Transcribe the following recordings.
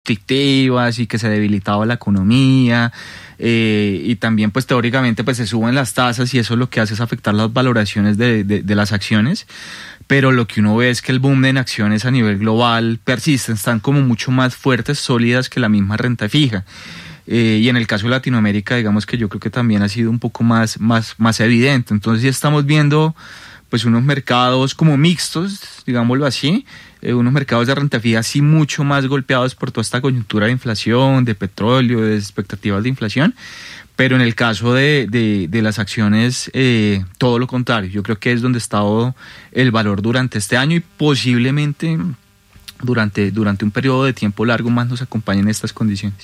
fictivas y que se debilitaba la economía, y también pues teóricamente pues se suben las tasas y eso lo que hace es afectar las valoraciones de las acciones, pero lo que uno ve es que el boom en acciones a nivel global persiste, están como mucho más fuertes, sólidas que la misma renta fija. Y en el caso de Latinoamérica, digamos que yo creo que también ha sido un poco más evidente. Entonces ya estamos viendo pues unos mercados como mixtos, digámoslo así, unos mercados de renta fija sí mucho más golpeados por toda esta coyuntura de inflación, de petróleo, de expectativas de inflación, pero en el caso de las acciones, todo lo contrario. Yo creo que es donde ha estado el valor durante este año y posiblemente durante un periodo de tiempo largo más nos acompañen estas condiciones.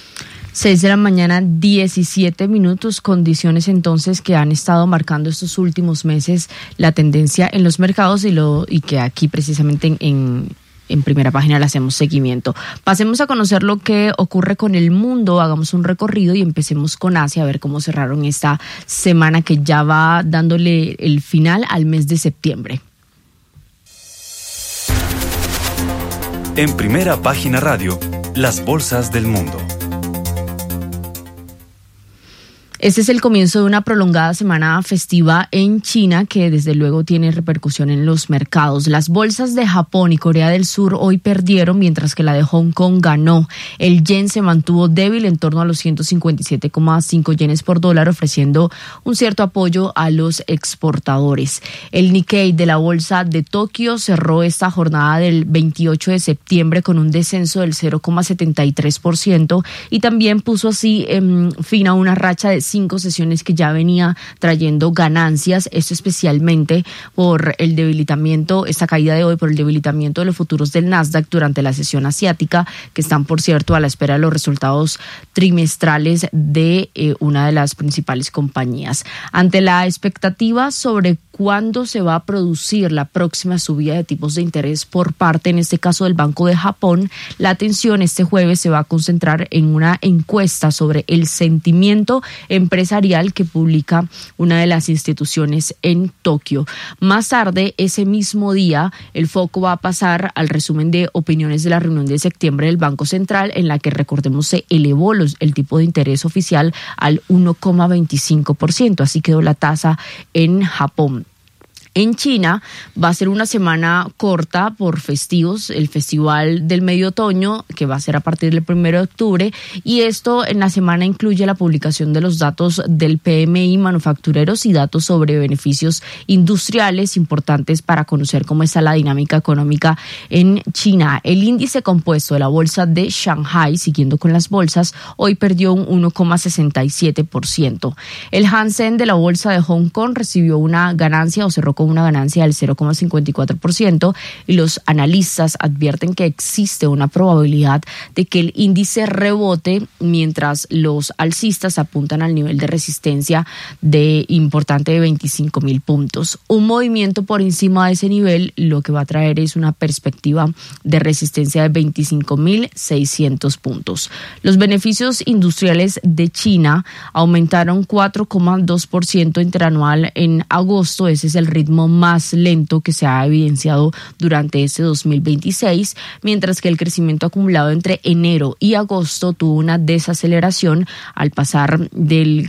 6:17 a.m, condiciones entonces que han estado marcando estos últimos meses la tendencia en los mercados y que aquí precisamente en Primera Página le hacemos seguimiento. Pasemos a conocer lo que ocurre con el mundo, hagamos un recorrido y empecemos con Asia a ver cómo cerraron esta semana que ya va dándole el final al mes de septiembre. En Primera Página Radio, las bolsas del mundo. Este es el comienzo de una prolongada semana festiva en China que desde luego tiene repercusión en los mercados. Las bolsas de Japón y Corea del Sur hoy perdieron mientras que la de Hong Kong ganó. El yen se mantuvo débil en torno a los 157,5 yenes por dólar, ofreciendo un cierto apoyo a los exportadores. El Nikkei de la bolsa de Tokio cerró esta jornada del 28 de septiembre con un descenso del 0,73% y también puso así fin a una racha de 5 sesiones que ya venía trayendo ganancias, esto especialmente por el debilitamiento, esta caída de hoy por el debilitamiento de los futuros del Nasdaq durante la sesión asiática, que están por cierto a la espera de los resultados trimestrales de una de las principales compañías. Ante la expectativa sobre cuándo se va a producir la próxima subida de tipos de interés por parte, en este caso, del Banco de Japón, la atención este jueves se va a concentrar en una encuesta sobre el sentimiento empresarial que publica una de las instituciones en Tokio. Más tarde, ese mismo día, el foco va a pasar al resumen de opiniones de la reunión de septiembre del Banco Central, en la que, recordemos, se elevó el tipo de interés oficial al 1,25%. Así quedó la tasa en Japón. En China va a ser una semana corta por festivos, el Festival del Medio Otoño, que va a ser a partir del 1 de octubre, y esto en la semana incluye la publicación de los datos del PMI manufactureros y datos sobre beneficios industriales importantes para conocer cómo está la dinámica económica en China. El índice compuesto de la bolsa de Shanghai, siguiendo con las bolsas, hoy perdió un 1,67%. El Hang-Seng de la bolsa de Hong Kong recibió una ganancia o cerró con una ganancia del 0,54% y los analistas advierten que existe una probabilidad de que el índice rebote mientras los alcistas apuntan al nivel de resistencia importante de 25,000 puntos. Un movimiento por encima de ese nivel lo que va a traer es una perspectiva de resistencia de 25,600 puntos. Los beneficios industriales de China aumentaron 4,2% interanual en agosto. Ese es el ritmo más lento que se ha evidenciado durante este 2026, mientras que el crecimiento acumulado entre enero y agosto tuvo una desaceleración al pasar del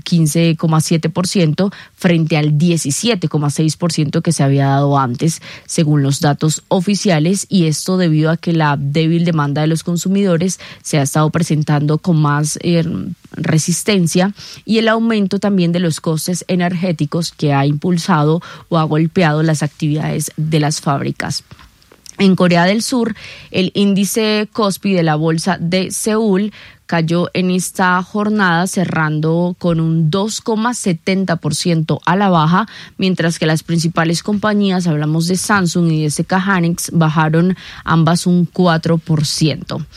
15,7% frente al 17,6% que se había dado antes, según los datos oficiales, y esto debido a que la débil demanda de los consumidores se ha estado presentando con más resistencia y el aumento también de los costes energéticos que ha impulsado o ha golpeado las actividades de las fábricas. En Corea del Sur, el índice Kospi de la bolsa de Seúl cayó en esta jornada cerrando con un 2,70% a la baja, mientras que las principales compañías, hablamos de Samsung y de SK Hynix, bajaron ambas un 4%.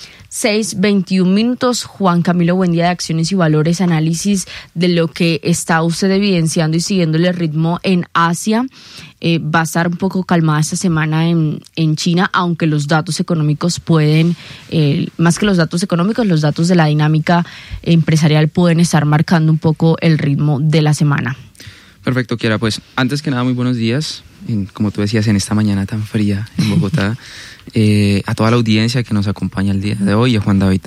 6:21. Juan Camilo, buen día de Acciones y Valores, análisis de lo que está usted evidenciando y siguiéndole el ritmo en Asia. Va a estar un poco calmada esta semana en China, aunque los datos económicos pueden, más que los datos económicos, los datos de la dinámica empresarial pueden estar marcando un poco el ritmo de la semana. Perfecto, Kiara. Pues antes que nada, muy buenos días. Como tú decías, en esta mañana tan fría en Bogotá. a toda la audiencia que nos acompaña el día de hoy, a Juan David